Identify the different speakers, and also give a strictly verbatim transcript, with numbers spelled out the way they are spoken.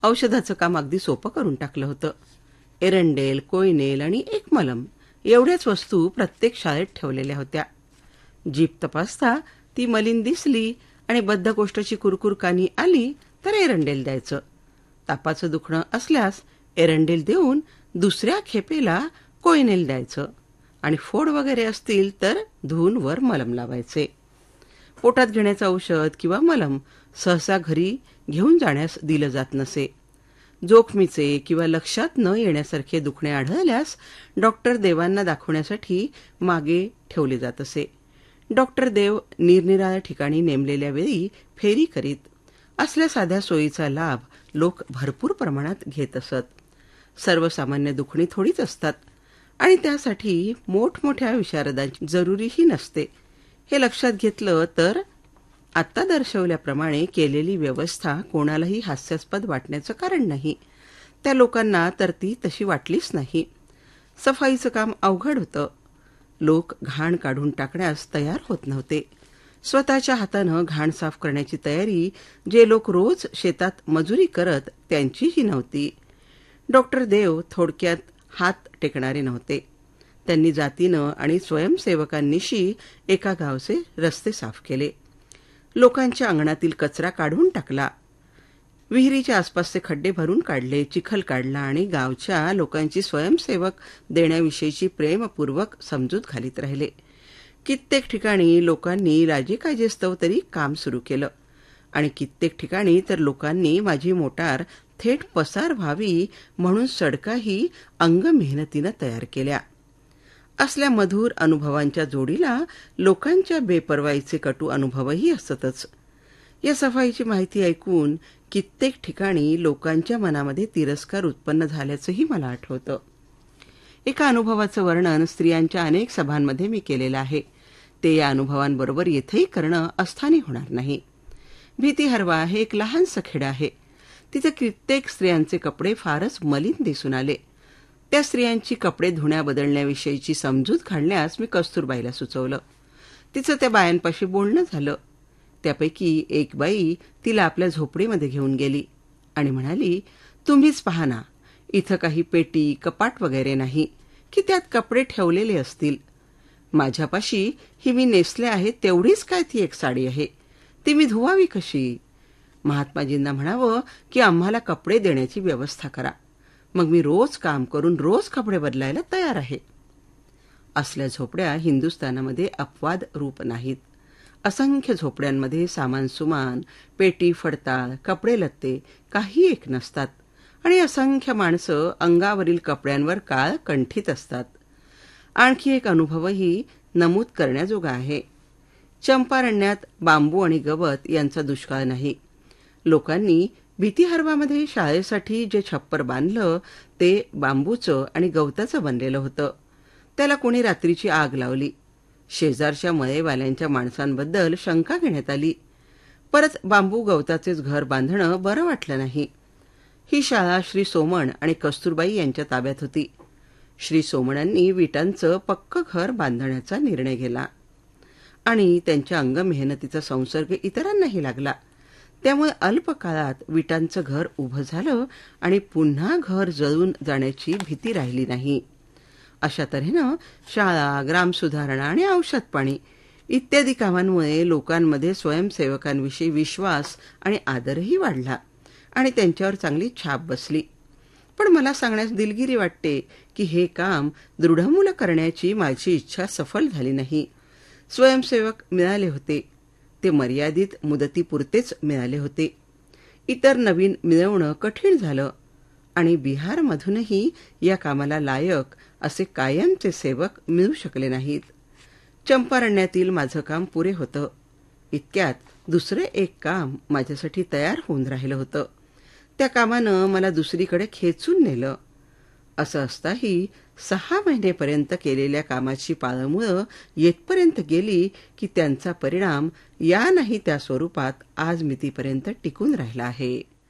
Speaker 1: औषधाचं काम अगदी सोपं करून टाकलं होतं. एरंडेल, कोयनेल आणि एक मलम एवढ्याच वस्तू प्रत्येक शाळेत ठेवलेल्या होत्या. जीप तपासता ती मलिन दिसली आणि बद्धकोष्ठाची कुरकुर कानी आली तर एरंडेल द्यायचं. तापाचं दुखणं असल्यास एरंडेल देऊन दुसऱ्या खेपेला कोयनेल द्यायचं आणि फोड वगैरे असतील तर धुवून वर मलम लावायचे. पोटात घेण्याचं औषध किंवा मलम सहसा घरी घेऊन जाण्यास दिलं जात नसे. जोखमीचे किंवा लक्षात न येण्यासारखे दुखणे आढळल्यास डॉक्टर देवांना दाखवण्यासाठी मागे ठेवले जात असे. डॉक्टर देव निरनिराळ्या ठिकाणी नेमलेल्या वेळी फेरी करीत. असल्या साध्या सोयीचा लाभ लोक भरपूर प्रमाणात घेत असत. सर्वसामान्य दुखणी थोडीच असतात आणि त्यासाठी मोठमोठ्या विशारदांची जरुरीही नसते. हे लक्षात घेतलं तर आत्ता दर्शवल्याप्रमाणे केलेली व्यवस्था कोणालाही हास्यास्पद वाटण्याचं कारण नाही. त्या लोकांना तर ती तशी वाटलीच नाही. सफाईचं काम अवघड होतं. लोक घाण काढून टाकण्यास तयार होत नव्हते. स्वतःच्या हातानं घाण साफ करण्याची तयारी जे लोक रोज शेतात मजुरी करत त्यांचीही नव्हती. डॉक्टर देव थोडक्यात हात टेकणारे नव्हते. त्यांनी जातीनं आणि स्वयंसेवकांनीशी एका गावचे रस्ते साफ केले. लोकांच्या अंगणातील कचरा काढून टाकला. विहिरीच्या आसपासचे खड्डे भरून काढले, चिखल काढला आणि गावच्या लोकांची स्वयंसेवक देण्याविषयीची प्रेमपूर्वक समजूत घालीत राहिले. कित्येक ठिकाणी लोकांनी लाजेकाजेस्तव तरी काम सुरू केलं आणि कित्येक ठिकाणी तर लोकांनी माझी मोटार थेट पसार व्हावी म्हणून सडकाही अंग मेहनतीनं तयार केल्या. असल्या मधुर अनुभवांच्या जोडीला लोकांच्या बेपर्वाईचे कटू अनुभवही असतच. या सफाईची माहिती ऐकून कित्येक ठिकाणी लोकांच्या मनामध्ये तिरस्कार उत्पन्न झाल्याचंही मला आठवतं. एका अनुभवाचं वर्णन स्त्रियांच्या अनेक सभांमध्ये मी केलेलं आहे. ते या अनुभवांबरोबर येथेही करणं अस्थानी होणार नाही. भीतीहरवा हे एक लहानसं खेडं आहे. तिथे कित्येक स्त्रियांचे कपडे फारच मलिन दिसून आले. त्या स्त्रियांची कपडे धुण्या बदलण्याविषयीची समजूत घालण्यास मी कस्तुरबाईला सुचवलं. तिचं त्या बायांपाशी बोलणं झालं. त्यापैकी एक बाई तिला आपल्या झोपडीमध्ये घेऊन गेली आणि म्हणाली, तुम्हीच पहा ना, इथं काही पेटी कपाट वगैरे नाही की त्यात कपडे ठेवलेले असतील. माझ्यापाशी ही मी नेसले आहे तेवढीच काय ती एक साडी आहे, ती मी धुवावी कशी? महात्माजींना म्हणावं की आम्हाला कपडे देण्याची व्यवस्था करा, मग मी रोज काम करून रोज कपडे बदलायला तयार आहे. असल्या झोपड्या हिंदुस्थानामध्ये अपवाद रूप नाहीत. असंख्य झोपड्यांमध्ये सामान सुमान, पेटी फडताळ, कपडे लत्ते काही एक नसतात आणि असंख्य माणसं अंगावरील कपड्यांवर काळ कंठीत असतात. आणखी एक अनुभवही नमूद करण्याजोगा आहे. चंपारण्यात बांबू आणि गवत यांचा दुष्काळ नाही. लोकांनी भीतीहरवामध्ये शाळेसाठी जे छप्पर बांधलं ते बांबूचं आणि गवताचं बनलेलं होतं. त्याला कोणी रात्रीची आग लावली. शेजारच्या मळेवाल्यांच्या माणसांबद्दल शंका घेण्यात आली. परत बांबू गवताचेच घर बांधणं बरं वाटलं नाही. ही शाळा श्री सोमण आणि कस्तुरबाई यांच्या ताब्यात होती. श्री सोमणांनी विटांचं पक्कं घर बांधण्याचा निर्णय घेतला आणि त्यांच्या अंग मेहनतीचा संसर्ग इतरांनाही लागला. त्यामुळे अल्प काळात विटांचं घर उभं झालं आणि पुन्हा घर जळून जाण्याची भीती राहिली नाही. अशा तऱ्हेनं शाळा, ग्रामसुधारणा आणि औषध पाणी इत्यादी कामांमुळे लोकांमध्ये स्वयंसेवकांविषयी विश्वास आणि आदरही वाढला आणि त्यांच्यावर चांगली छाप बसली. पण मला सांगण्यास दिलगिरी वाटते की हे काम दृढमूल करण्याची माझी इच्छा सफल झाली नाही. स्वयंसेवक मिळाले होते, ते मर्यादित मुदतीपुरतेच मिळाले होते. इतर नवीन मिळवणं कठीण झालं आणि बिहारमधूनही या कामाला लायक असे कायमचे सेवक मिळू शकले नाहीत. चंपारण्यातील माझं काम पुरे होतं. इतक्यात दुसरे एक काम माझ्यासाठी तयार होऊन राहिलं होतं. त्या कामानं मला दुसरीकडे खेचून नेलं. असं असताही सहा महिनेपर्यंत केलेल्या कामाची पाळंमुळं येथपर्यंत गेली की त्यांचा परिणाम या नाही त्या स्वरूपात आज मितीपर्यंत टिकून राहिला आहे.